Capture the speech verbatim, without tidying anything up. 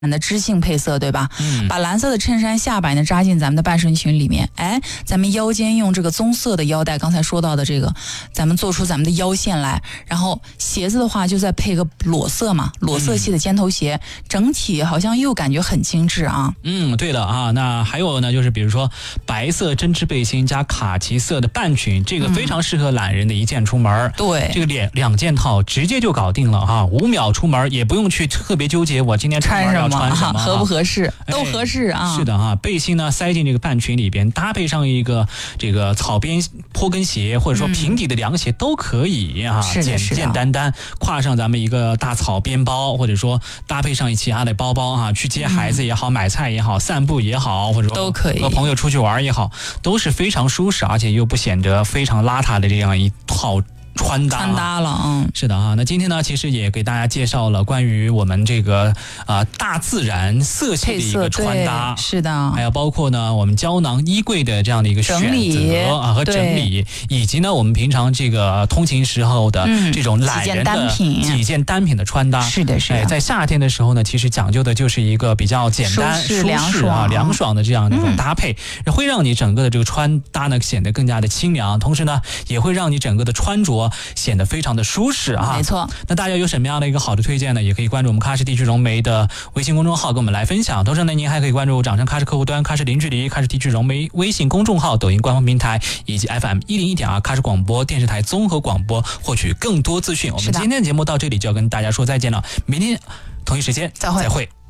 的知性配色，对吧？ 嗯， 把蓝色的衬衫下摆呢扎进咱们的半身裙里面，哎，咱们腰间用这个棕色的腰带，刚才说到的这个，咱们做出咱们的腰线来。然后鞋子的话，就再配个裸色嘛，裸色系的尖头鞋，嗯、整体好像又感觉很精致啊。 嗯，对的啊。那还有呢，就是比如说白色针织背心加卡其色的半裙，这个非常适合懒人的一件出门。嗯、 对， 这个两两件套直接就搞定了哈，五秒出门，也不用去特别纠结我今天出门要穿什么， 合不合适，都合适啊。 哎、是的啊，背心呢塞进这个半裙里边，搭配上一个这个草边坡跟鞋，或者说平底的凉鞋、嗯、都可以啊，简简单单挎上咱们一个大草边包，或者说搭配上其他的包包啊，去接孩子也好、嗯、买菜也好、散步也好，或者说都可以和朋友出去玩也好，都是非常舒适，而且又不显得非常邋遢的这样一套穿搭、啊、 穿搭了，嗯， 是的啊。那今天呢，其实也给大家介绍了关于我们这个啊、呃、大自然色系的一个穿搭， 是的， 还有包括呢我们胶囊衣柜的这样的一个选择啊和整理，以及呢我们平常这个通勤时候的这种懒人的几件单品的穿搭， 是的，是的。 哎，在夏天的时候呢，其实讲究的就是一个比较简单、舒适、 凉爽啊、凉爽的这样的一种搭配，嗯、会让你整个的这个穿搭呢显得更加的清凉，同时呢也会让你整个的穿着显得非常的舒适啊。 没错。 那大家有什么样的一个好的推荐呢？也可以关注我们喀什地区融媒的微信公众号，跟我们来分享。同时呢，您还可以关注掌声喀什客户端、喀什零距离、喀什地区融媒微信公众号、抖音官方平台以及 F M 一零一点二喀什广播电视台综合广播，获取更多资讯。我们今天的节目到这里就要跟大家说再见了，明天同一时间再会。 再会。